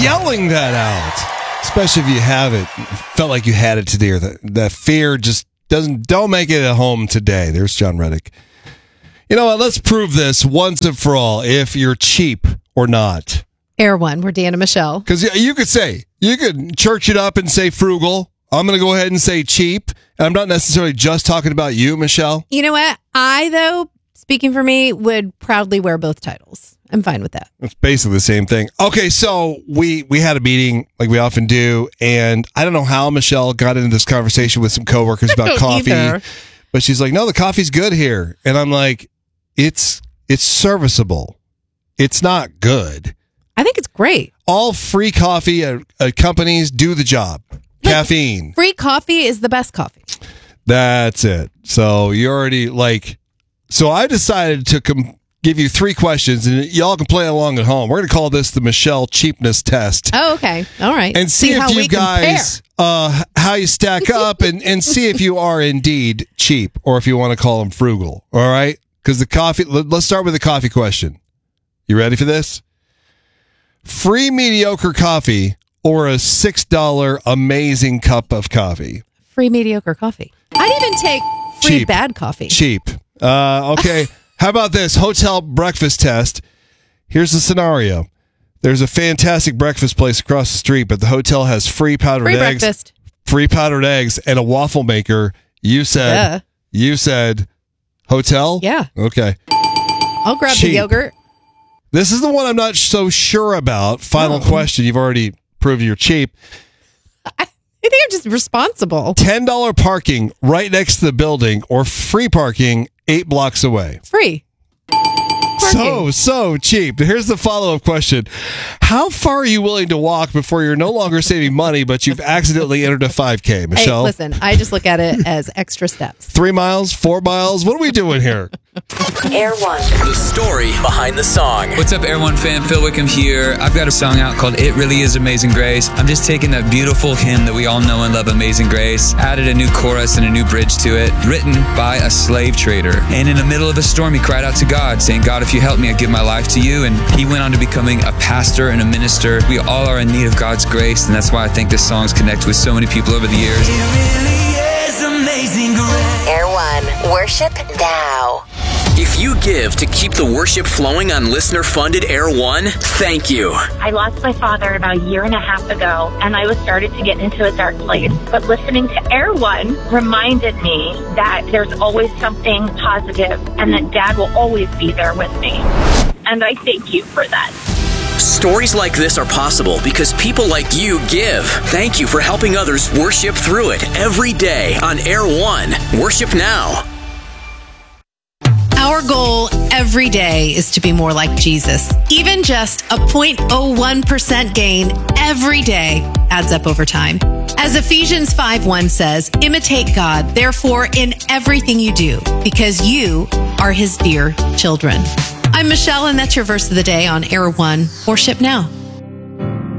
yelling that out, especially if you felt like you had it today, or the fear just don't make it at home today. There's John Reddick. You know what? Let's prove this once and for all, if you're cheap or not. Air One, we're Dan and Michelle. Because you could church it up and say frugal. I'm going to go ahead and say cheap. And I'm not necessarily just talking about you, Michelle. You know what? I, though, speaking for me, would proudly wear both titles. I'm fine with that. It's basically the same thing. Okay, so we had a meeting like we often do, and I don't know how Michelle got into this conversation with some coworkers about coffee, but she's like, "No, the coffee's good here," and I'm like, "It's serviceable. It's not good. I think it's great. All free coffee at companies do the job. Caffeine. Free coffee is the best coffee. That's it. So you already So I decided to give you 3 questions, and y'all can play along at home. We're going to call this the Michelle Cheapness Test. Oh, okay. All right. And see if you guys, how you stack up, and see if you are indeed cheap, or if you want to call them frugal. All right? Because the coffee, let's start with the coffee question. You ready for this? Free mediocre coffee or a $6 amazing cup of coffee? Free mediocre coffee. I'd even take free bad coffee. Cheap. Okay. How about this hotel breakfast test? Here's the scenario. There's a fantastic breakfast place across the street, but the hotel has free powdered eggs. Breakfast. Free powdered eggs and a waffle maker. You said hotel? Yeah. Okay. I'll grab the yogurt. This is the one I'm not so sure about. Final question. You've already proved you're cheap. I think I'm just responsible. $10 parking right next to the building, or free parking 8 blocks away. Free. So cheap. Here's the follow-up question. How far are you willing to walk before you're no longer saving money, but you've accidentally entered a 5K, Michelle? Hey, listen, I just look at it as extra steps. 3 miles, 4 miles? What are we doing here? Air One. The story behind the song. What's up, Air One fan? Phil Wickham here. I've got a song out called It Really Is Amazing Grace. I'm just taking that beautiful hymn that we all know and love, Amazing Grace, added a new chorus and a new bridge to it, written by a slave trader. And in the middle of a storm, he cried out to God, saying, "God, if you help me, I give my life to you." And he went on to becoming a pastor and a minister. We all are in need of God's grace, and that's why I think this song's connected with so many people over the years. It really is amazing grace. Air One. Worship now. If you give to keep the worship flowing on listener-funded Air One, thank you. I lost my father about a year and a half ago, and I was started to get into a dark place. But listening to Air One reminded me that there's always something positive, and that Dad will always be there with me. And I thank you for that. Stories like this are possible because people like you give. Thank you for helping others worship through it every day on Air One. Worship now. Our goal every day is to be more like Jesus. Even just a 0.01% gain every day adds up over time. As Ephesians 5:1 says, imitate God, therefore, in everything you do, because you are his dear children. I'm Michelle, and that's your verse of the day on Air One. Worship now.